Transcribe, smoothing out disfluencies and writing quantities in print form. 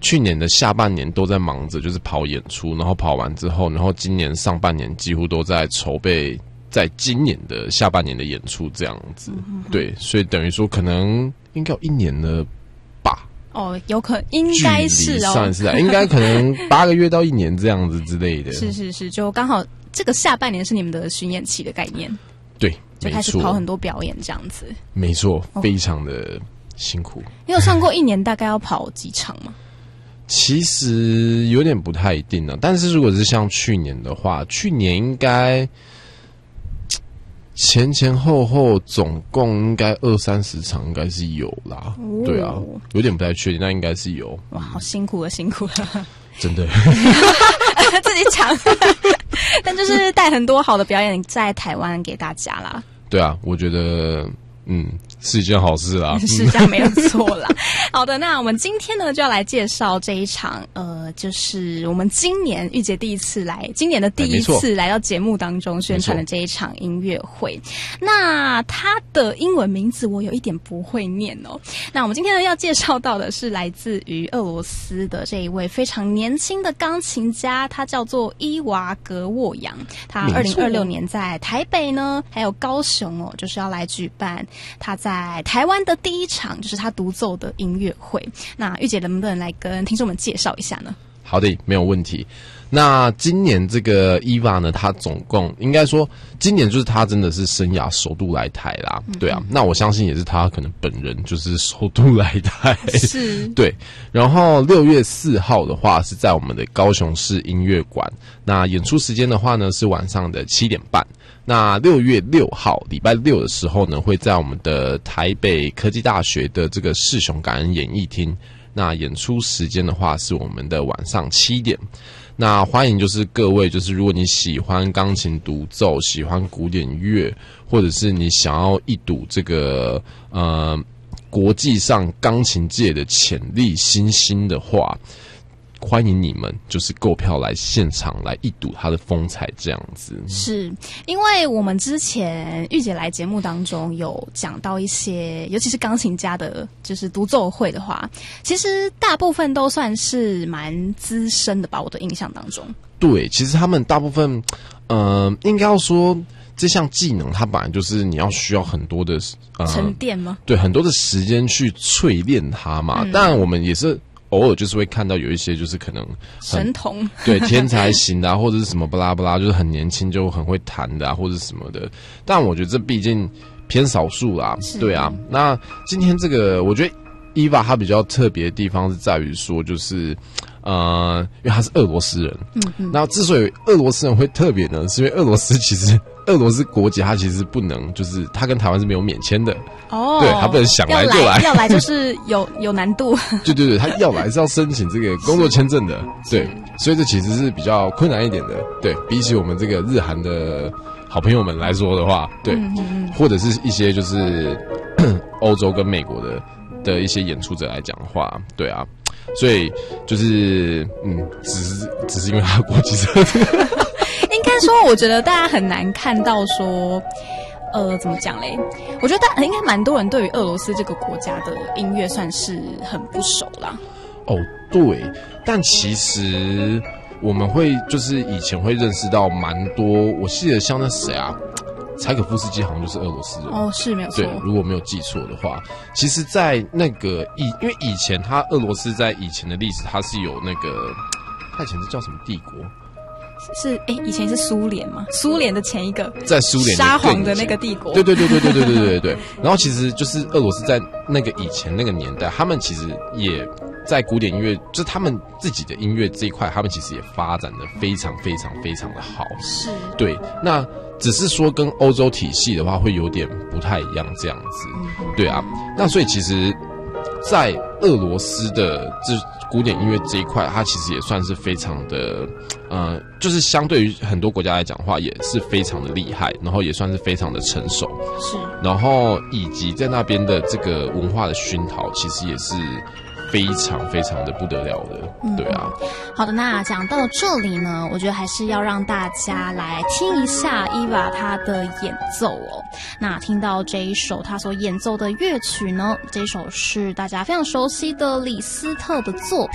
去年的下半年都在忙着就是跑演出，然后跑完之后，然后今年上半年几乎都在筹备在今年的下半年的演出这样子。对，所以等于说可能应该有1年了吧。 哦，有可能应该是哦， 上一次应该可能8个月到1年这样子之类的。 是，就刚好这个下半年是你们的巡演期的概念。 对， 就开始跑很多表演这样子。 没错，非常的辛苦。 你有算过1年大概要跑几场吗？ 其实有点不太一定啊，但是如果是像去年的话，去年应该前后总共应该20-30场应该是有啦。对啊，有点不太确定，但应该是有。 哇，好辛苦了， 真的自己讲但就是带很多好的表演在台湾给大家啦。 对啊，我觉得是一件好事啦。 是这样没有错啦。好的，那我们今天呢就要来介绍这一场就是我们今年玉洁今年的第一次来到节目当中宣传的这一场音乐会。那它的英文名字我有一点不会念哦。那我们今天呢要介绍到的是来自于俄罗斯的这一位非常年轻的钢琴家，他叫做伊娃格沃扬。他2026年在台北呢还有高雄哦，就是要来举办他在台湾的第一场就是他独奏的音乐会。那玉姐能不能来跟听众们介绍一下呢？ 好的，没有问题。那今年这个伊娃呢，他总共应该说今年就是他真的是生涯首度来台啦。对啊，那我相信也是他可能本人就是首度来台。 是， 对。然后6月4号的话是在我们的高雄市音乐馆，那演出时间的话呢是晚上的7点半。那6月6号礼拜六的时候呢，会在我们的台北科技大学的这个世雄感恩演艺厅，那演出时间的话是我们的晚上7点。那欢迎就是各位，就是如果你喜欢钢琴独奏，喜欢古典乐，或者是你想要一睹这个国际上钢琴界的潜力新星的话，欢迎你们就是购票来现场来一睹他的风采这样子。 是因为我们之前玉姐来节目当中有讲到一些尤其是钢琴家的就是独奏会的话，其实大部分都算是蛮资深的吧，我的印象当中。 对，其实他们大部分应该要说这项技能它本来就是你要需要很多的沉淀吗？ 对，很多的时间去淬炼它嘛。当然我们也是偶尔就是会看到有一些就是可能神童，对， 天才型的或者是什么巴拉巴拉，就是很年轻就很会弹的或者什么的。但我觉得这毕竟偏少数啦。对啊，那今天这个我觉得伊娃他比较特别的地方是在于说就是因为他是俄罗斯人。那之所以俄罗斯人会特别呢，是因为俄罗斯国籍他其实不能，就是他跟台湾是没有免签的。哦，对，他不能想来就来， 要来就是有难度。 对，他要来是要申请这个工作签证的。对，所以这其实是比较困难一点的。对，比起我们这个日韩的好朋友们来说的话，对，或者是一些就是欧洲跟美国的一些演出者来讲的话，对啊，所以就是只是因为他的国籍设定。 应该说，我觉得大家很难看到说，怎么讲嘞？我觉得应该蛮多人对于俄罗斯这个国家的音乐算是很不熟啦。 哦，对，但其实我们会就是以前会认识到蛮多，我记得像那谁啊，柴可夫斯基好像就是俄罗斯人。 哦，是没有错。 对，如果没有记错的话，其实，在那个因为以前俄罗斯在以前的历史，它是有那个，它以前是叫什么帝国？ 是以前是苏联嘛？苏联的前一个在苏联沙皇的那个帝国。 对。然后其实就是俄罗斯在那个以前那个年代，他们其实也在古典音乐，就是他们自己的音乐这一块，他们其实也发展的非常非常非常的好。 是，对。 那只是说跟欧洲体系的话会有点不太一样这样子。对啊，那所以其实在俄罗斯的这古典音乐这一块，它其实也算是非常的就是相对于很多国家来讲的话，也是非常的厉害，然后也算是非常的成熟。 是， 然后以及在那边的这个文化的熏陶，其实也是非常非常的不得了的。对啊。 好的，那讲到这里呢，我觉得还是要让大家来听一下伊娃他的演奏哦。那听到这一首他所演奏的乐曲呢，这一首是大家非常熟悉的李斯特的作品。